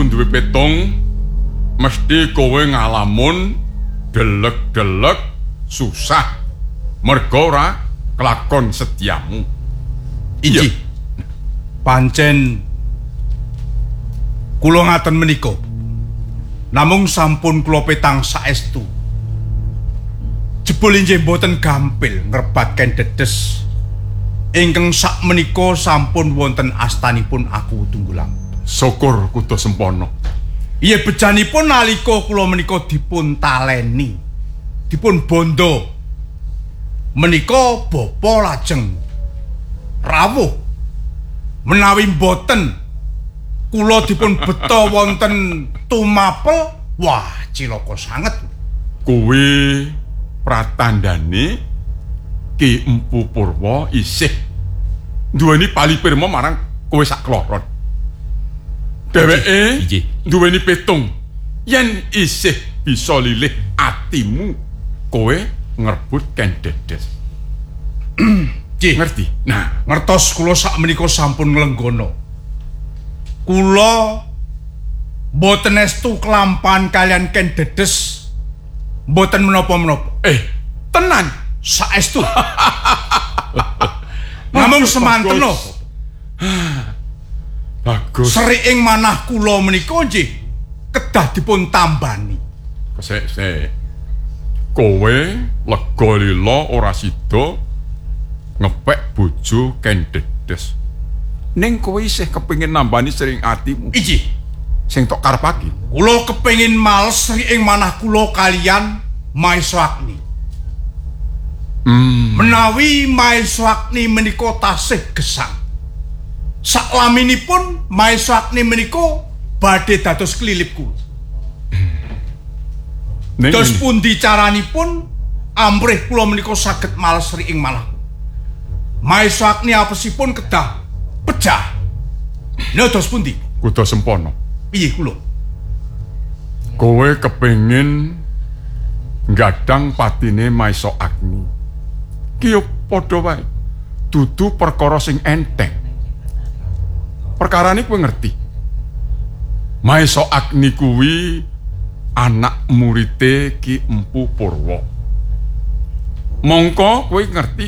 duwe petung, mesti kowe ngalamun delek-delek susah mergo ora kelakon setiamu. Inji. Pancen kula ngaten menika. Namung sampun kula petang saestu. Jebul injih boten gampil ngrebatken dedes ingkang sak menika sampun wonten astanipun aku tunggulang. Syukur kudu sempono. Iya bejanipun nalika kula menika dipun taleni, dipun bondo. Menika bapa lajeng rawuh menawi boten kula dipun beta wonten tumapel, wah cilaka sanget. Kuwi pratandane Ki Empu Purwa isih duweni palipirma marang kowe sak kloron. Dheweke duweni petung yen isih bisa lilih atimu kowe ngerbut Ken Dedes. Ngerti? Nah, ngertos kula sak menika sampun nglenggono. Kula boten estu kelampahan kalian Ken Dedes. Boten menapa-menapa. Tenan saestu. Namung semanteno. Bagus. Sriing manah kula menika nggih kedah dipun tambani. Sik. Kowe lega lila ora sida ngepek bojo Ken Dedes. Ning kowe isih kepengin nambani sring atimu. Iki sing tok karepake. Kula kepengin males sriing manah kula kalian Maeswagni. Menawi Maeswagni menika tasih gesang. Saklaminipun Maeswagni menika badhe dados klilip kula. Dos pundi caranipun amrih kula menika saged males sriing manah. Maeswagni apesipun kedah pecah. Lha dos pundi? Kudu sempono. Piye kula? Kowe kepengin nggadang patine Maeswagni. Ki yo padha wae. Dudu perkara sing enteng. Perkarane kowe ngerti. Maeswagni kuwi anak murite Ki Empu Purwa. Mongko kowe ngerti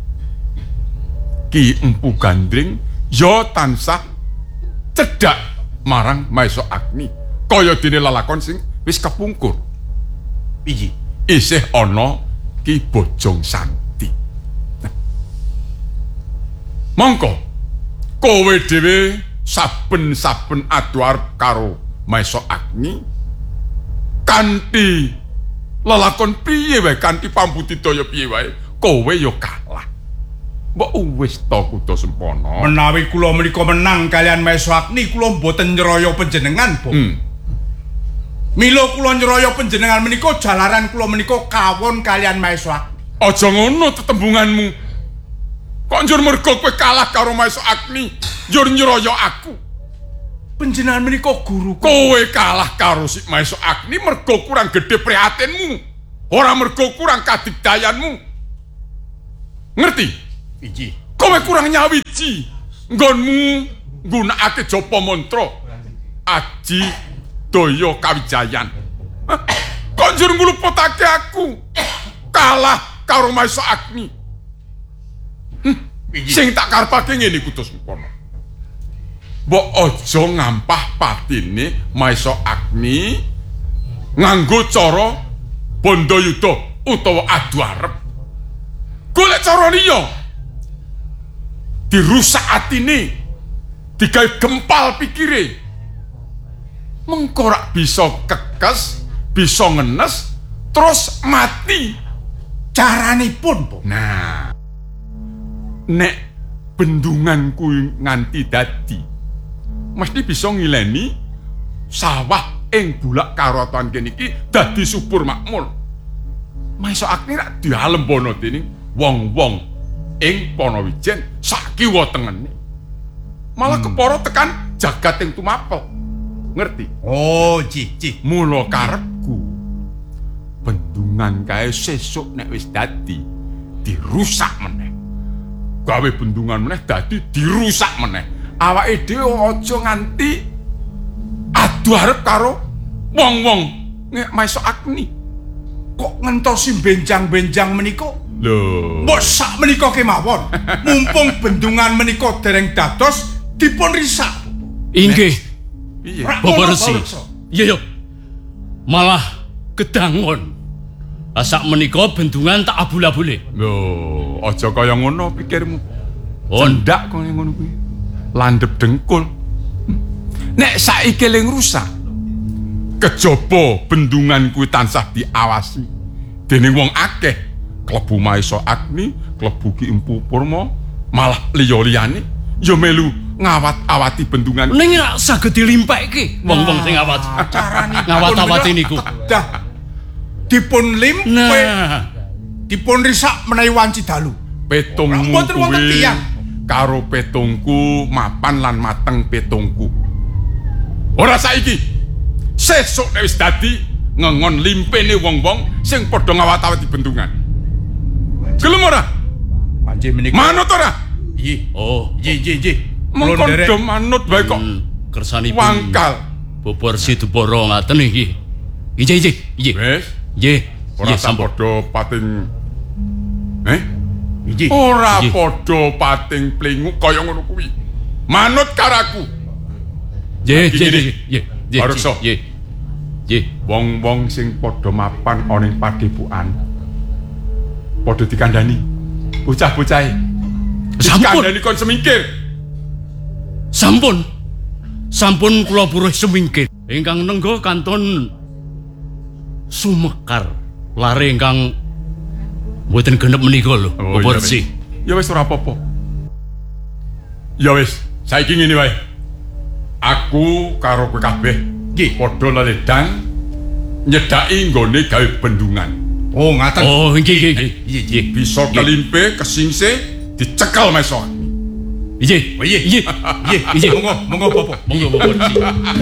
Ki Empu Gandring ya tansah cedhak marang Maeswagni kaya dene lalakon sing wis kepungkur. Piye? Isih ana Ki Bojong Santi. Mongko kowe dhewe saben-saben adu arep karo Maeswagni kanthi lelakon piye wae, kanthi pambudidaya piye wae, kowe yo kalah. Mbok wis ta kudu sempono. Menawi kula menika menang kalian Maeswagni, kula mboten nyeraya panjenengan, Bu. Mila kula nyeraya panjenengan menika jalaran kula menika kawon kalian Maeswagni. Aja ngono tetembunganmu. Kok njur mergo kowe kalah karo Maeswagni, njur nyeraya aku. Panjenengan menika guru. Kowe kalah karo si Maeswagni mergo kurang gedhe prihatinmu, ora mergo kurang kadigdayanmu. Ngerti? Iki. Kowe kurang nyawiji. Nggonmu nggunakake japa mantra. Aji daya kawijayan. Kok njur ngluputake aku? Kalah karo Maeswagni. Sing tak karepake ngene kudu sempono. Mbok aja ngampah patine Maeswagni nganggo cara bandayuda utawa adu arep. Golek cara liya. Dirusak atine, digawe gempal pikire. Mengko rak bisa kekes, bisa ngenes, terus mati. Caranipun, Bu. Nah, nek bendungan kuwi nganti dadi, mesti bisa ngileni sawah ing bulak karotan kene iki dadi subur makmur. Maeswagni rak dialembono dening wong-wong ing Panawijen sak kiwa tengene. Malah kepara tekan jagat ing tumapel. Ngerti? Oh, cicih. Mula karepku bendungan kae sesuk nek wis dadi dirusak meneh. Gawe bendungan meneh dadi dirusak meneh. Awake dhewe aja nganti adu arep karo wong-wong nek Maisa Agni. Kok ngentosi benjang-benjang menika? Lho, Mbok sak menika kemawon. Mumpung bendungan menika dereng dados dipun risak. Inggih, piye? Bapak Resi. Iya, malah kedangon. Asak menika bendungan tak abul-abule. Lho, aja kaya ngono pikirmu. On. Cendak kaya ngono kuwi. Landhep dengkul. Nek saiki ling rusak, kejaba bendungan kuwi tansah diawasi dening wong akeh, klebu Maisa Agni, klebu Ki Empu Purma, malah liya-liyane ya melu ngawat-awati bendungan. Ning rak saged dilimpeke wong-wong sing awat. Carane Ngawat-awati niku. Dah dipun limpe, Nah, dipun risak menawi wanci dalu. Petungmu Mboten wonten kuwi tiyang. karo petungku mapan lan mateng petungku. Ora saiki. Sesuk nek wis dadi ngengon limpene wong-wong sing padha ngawat-awati bendungan. Gelem ora? Panjenengan menika. Manut ora? Nggih. oh, Nggih. Mengkon do manut wae kok kersanipun wangkal. Bapak Resi Dupara ngaten nggih. Nggih. Wes, Nggih. ora Nggih, sampun. padha pating Nggih. ora Nggih. padha pating plingu kaya ngono kuwi. Manut karaku. Nggih. Barukso. Nggih. Wong-wong sing padha mapan ana ing padepokan padha dikandhani bocah-bocahe. Sampun. Dikandhani kon semingkir. Sampun kula puruh semingkir. Ingkang nenggo kanton Sumekar. Lare ingkang mboten genep menika lho, Bapak Resi. Ya wis ora apa-apa. Ya wis, saiki ngene wae. Aku karo kowe kabeh Nggih. padha leledang nyedaki nggone gawe bendungan. Oh, ngaten. Oh, nggih. Bisa kelimpe kesingse dicekel Maisa. Nggih. Nggih. Monggo Bapak. Monggo Bapak Resi.